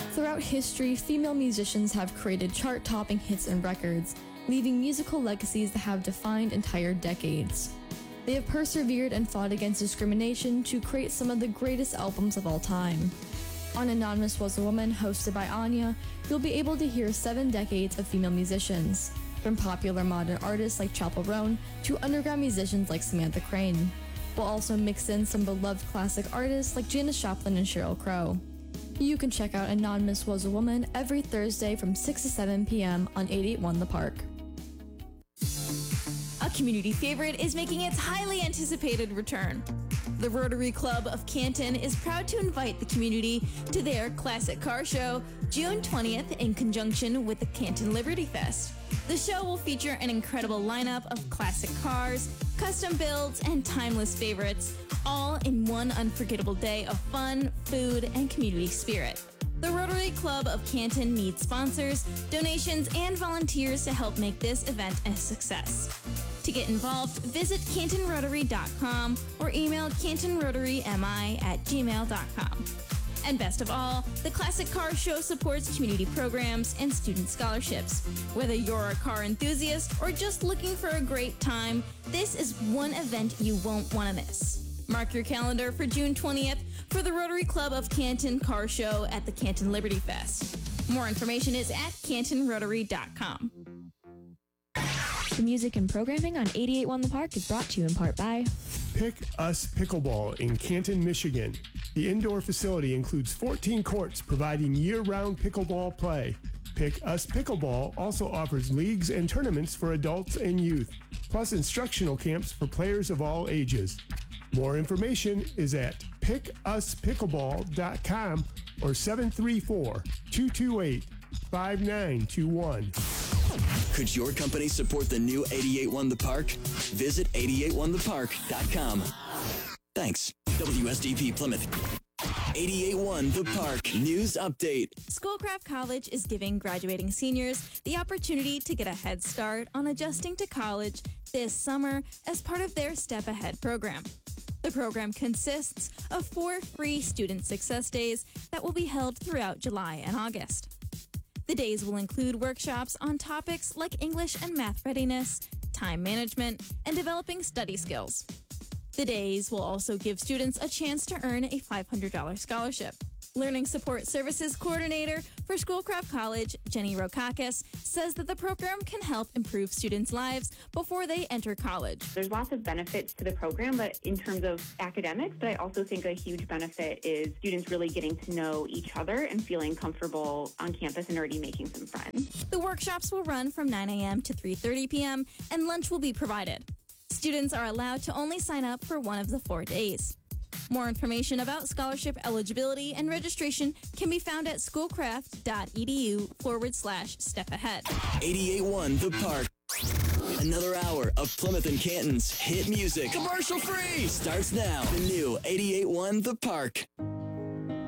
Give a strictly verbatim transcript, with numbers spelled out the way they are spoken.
Throughout history, female musicians have created chart-topping hits and records, leaving musical legacies that have defined entire decades. They have persevered and fought against discrimination to create some of the greatest albums of all time. On Anonymous Was a Woman, hosted by Anya, you'll be able to hear seven decades of female musicians, from popular modern artists like Chappell Roan to underground musicians like Samantha Crane. We'll also mix in some beloved classic artists like Janis Joplin and Sheryl Crow. You can check out Anonymous Was a Woman every Thursday from six to seven p.m. on eight eighty-one The Park. A community favorite is making its highly anticipated return. The Rotary Club of Canton is proud to invite the community to their Classic Car Show June twentieth in conjunction with the Canton Liberty Fest. The show will feature an incredible lineup of classic cars, custom builds, and timeless favorites, all in one unforgettable day of fun, food, and community spirit. The Rotary Club of Canton needs sponsors, donations, and volunteers to help make this event a success. To get involved, visit canton rotary dot com or email canton rotary m i at gmail dot com. And best of all, the Classic Car Show supports community programs and student scholarships. Whether you're a car enthusiast or just looking for a great time, this is one event you won't want to miss. Mark your calendar for June twentieth for the Rotary Club of Canton Car Show at the Canton Liberty Fest. More information is at canton rotary dot com. The music and programming on eighty-eight point one The Park is brought to you in part by Pick Us Pickleball in Canton, Michigan. The indoor facility includes fourteen courts providing year-round pickleball play. Pick Us Pickleball also offers leagues and tournaments for adults and youth, plus instructional camps for players of all ages. More information is at pick us pickleball dot com or seven three four, two two eight, five nine two one. Could your company support the new eighty-eight point one The Park? Visit eighty-eight one the park dot com. Thanks. W S D P Plymouth. eighty-eight point one The Park News Update. Schoolcraft College is giving graduating seniors the opportunity to get a head start on adjusting to college this summer as part of their Step Ahead program. The program consists of four free student success days that will be held throughout July and August. The days will include workshops on topics like English and math readiness, time management, and developing study skills. The days will also give students a chance to earn a five hundred dollars scholarship. Learning Support Services Coordinator for Schoolcraft College, Jenny Rokakis, says that the program can help improve students' lives before they enter college. There's lots of benefits to the program, but in terms of academics, but I also think a huge benefit is students really getting to know each other and feeling comfortable on campus and already making some friends. The workshops will run from nine a.m. to three thirty p.m. and lunch will be provided. Students are allowed to only sign up for one of the four days. More information about scholarship eligibility and registration can be found at schoolcraft.edu forward slash step ahead. eighty-eight point one The Park. Another hour of Plymouth and Canton's hit music. Commercial free. Starts now. The new eighty-eight point one The Park.